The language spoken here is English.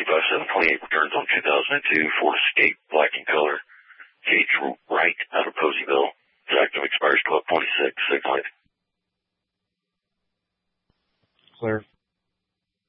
25728 returns on 2002 Ford Escape, black in color. Gage Wright out of Poseyville. It's active, expires 12/26, 6 light. Clear.